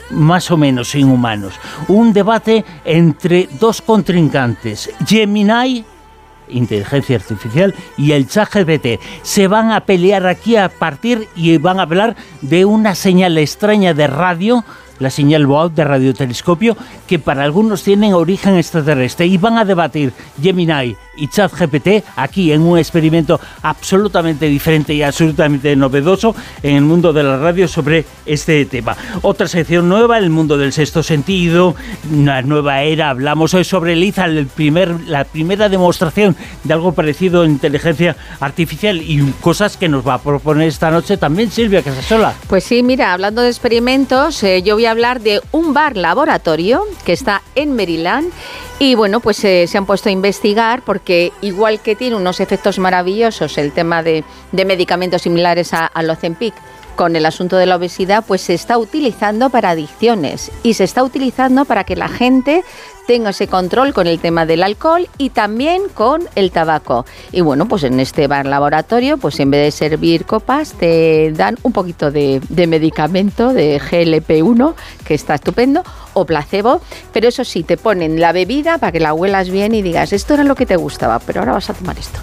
más o menos inhumanos. Un debate entre dos contrincantes, Gemini, inteligencia artificial, y el ChatGPT. Se van a pelear aquí a partir y van a hablar de una señal extraña de radio, la señal BOAT de radiotelescopio, que para algunos tienen origen extraterrestre, y van a debatir Gemini y ChatGPT aquí en un experimento absolutamente diferente y absolutamente novedoso en el mundo de la radio sobre este tema. Otra sección nueva, el mundo del sexto sentido, una nueva era. Hablamos hoy sobre Liza, la primera demostración de algo parecido en inteligencia artificial, y cosas que nos va a proponer esta noche también Silvia Casasola. Pues sí, mira, hablando de experimentos, yo voy a hablar de un bar laboratorio que está en Maryland. Y bueno, pues se han puesto a investigar porque igual que tiene unos efectos maravillosos el tema de medicamentos similares al Ozempic con el asunto de la obesidad, pues se está utilizando para adicciones y se está utilizando para que la gente tenga ese control con el tema del alcohol y también con el tabaco. Y bueno, pues en este bar laboratorio, pues en vez de servir copas, te dan un poquito de medicamento, de GLP-1, que está estupendo, o placebo, pero eso sí, te ponen la bebida para que la huelas bien y digas, esto era lo que te gustaba, pero ahora vas a tomar esto.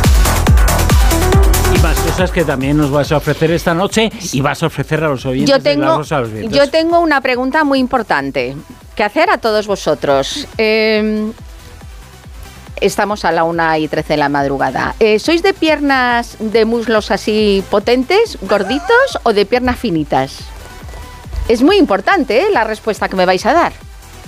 Y más cosas que también nos vas a ofrecer esta noche y vas a ofrecer a los oyentes de La Rosa de los Vientos. Yo tengo una pregunta muy importante que hacer a todos vosotros. Estamos a la 1:13 de la madrugada. ¿Sois de piernas, de muslos así potentes, gorditos, o de piernas finitas? Es muy importante, la respuesta que me vais a dar.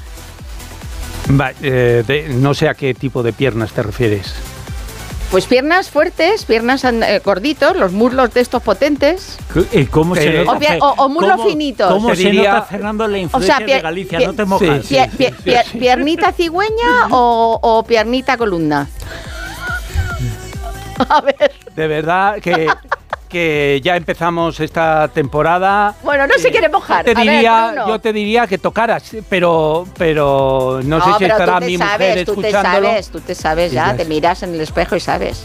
No sé a qué tipo de piernas te refieres. Pues piernas fuertes, piernas gorditos, los muslos de estos potentes. ¿Cómo se nota? O muslos finitos. ¿Cómo se nota, Fernando, la influencia de Galicia? No te mojas. ¿Piernita cigüeña o piernita columna? A ver. De verdad que ya empezamos esta temporada. Bueno, no se quiere mojar. Yo te diría que tocaras, pero no sé si estará mi mujer escuchándolo. Tú te sabes ya, te miras en el espejo y sabes.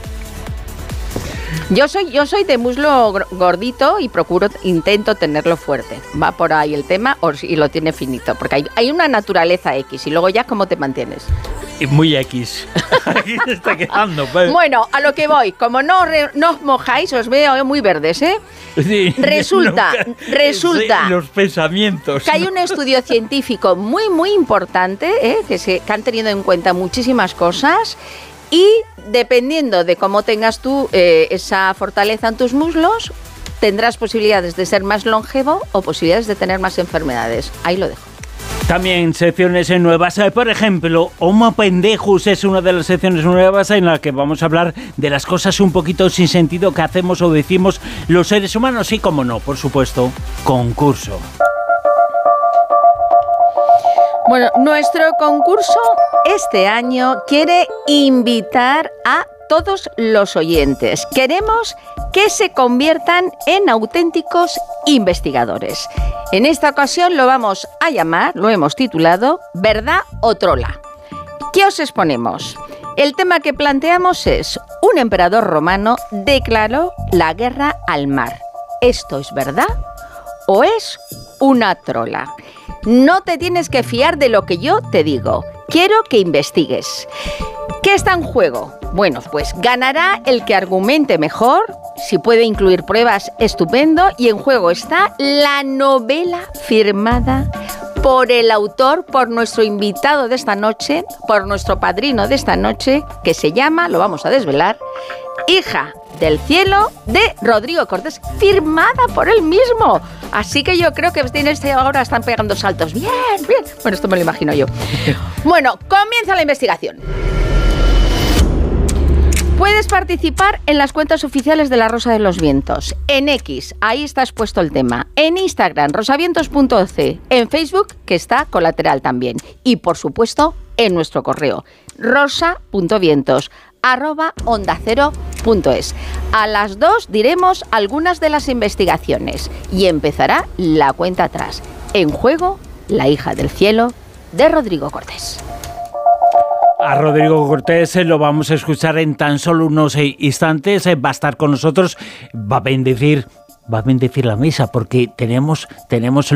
Yo soy de muslo gordito y intento tenerlo fuerte. Va por ahí el tema, y lo tiene finito, porque hay una naturaleza X y luego ya cómo te mantienes. Muy X. Aquí se está quedando. Pues. Bueno, a lo que voy. Como no os mojáis, os veo muy verdes, ¿eh? Sí, resulta los pensamientos. Que hay un estudio científico muy, muy importante, que han tenido en cuenta muchísimas cosas. Y dependiendo de cómo tengas tú esa fortaleza en tus muslos, tendrás posibilidades de ser más longevo o posibilidades de tener más enfermedades. Ahí lo dejo. También secciones nuevas. Por ejemplo, Homo Pendejus es una de las secciones nuevas en la que vamos a hablar de las cosas un poquito sin sentido que hacemos o decimos los seres humanos. Y, como no, por supuesto, concurso. Bueno, nuestro concurso este año quiere invitar a todos los oyentes. Queremos que se conviertan en auténticos investigadores. En esta ocasión lo vamos a llamar, lo hemos titulado, ¿Verdad o Trola? ¿Qué os exponemos? El tema que planteamos es: un emperador romano declaró la guerra al mar. ¿Esto es verdad o es una trola? No te tienes que fiar de lo que yo te digo. Quiero que investigues. ¿Qué está en juego? Bueno, pues ganará el que argumente mejor. Si puede incluir pruebas, estupendo. Y en juego está la novela firmada por el autor, por nuestro invitado de esta noche, por nuestro padrino de esta noche, que se llama, lo vamos a desvelar, Hija del cielo, de Rodrigo Cortés, firmada por él mismo. Así que yo creo que ahora están pegando saltos. Bien, bien. Bueno, esto me lo imagino yo. Bueno, comienza la investigación. Puedes participar en las cuentas oficiales de La Rosa de los Vientos. En X, ahí está expuesto el tema. En Instagram, rosavientos.oc. En Facebook, que está colateral también. Y, por supuesto, en nuestro correo, rosa.vientos@ondacero.es. A las 2 diremos algunas de las investigaciones y empezará la cuenta atrás. En juego, La hija del cielo, de Rodrigo Cortés. A Rodrigo Cortés lo vamos a escuchar en tan solo unos instantes. Va a estar con nosotros, va a bendecir la mesa, porque tenemos